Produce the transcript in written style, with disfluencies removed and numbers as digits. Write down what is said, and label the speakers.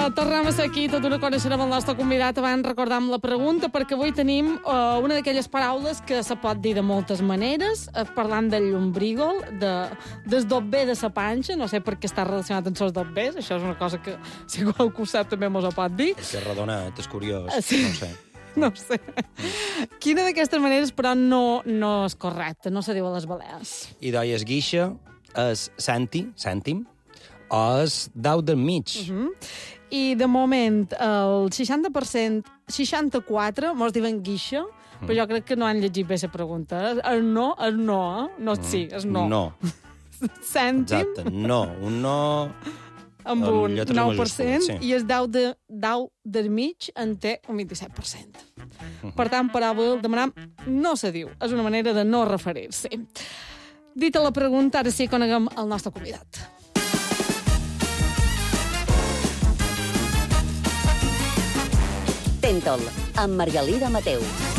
Speaker 1: Tornem a ser aquí, tot una coneixerem el nostre convidat abans recordar amb la pregunta, perquè avui tenim una d'aquelles paraules que se pot dir de moltes maneres, parlant del llombrígol, del dobbé de sa panxa, no sé per què està relacionat amb els dobbers, això és una cosa que si qualcú ho sap també mos ho pot dir.
Speaker 2: Perquè és redonat, és curiós,
Speaker 1: sí.
Speaker 2: no ho sé.
Speaker 1: No ho sé. Quina d'aquestes maneres, però, no és correcta, no se diu a les Balears?
Speaker 2: I d'oi es guixa, és cèntim, o és dau del mig.
Speaker 1: I de moment el 60%, 64, mos diuen guixa, però jo crec que no han llegit bé la pregunta. El no, no sí, és no.
Speaker 2: No.
Speaker 1: Cèntim.
Speaker 2: Exacte, no. Un no...
Speaker 1: Amb un 9%,
Speaker 2: sí.
Speaker 1: i el dau del mig en té un 27%. Per tant, paraula demanar no se diu. És una manera de no referir-s'hi. Dita la pregunta, ara sí coneguem el nostre convidat.
Speaker 3: Tentol, amb Margalida Mateu.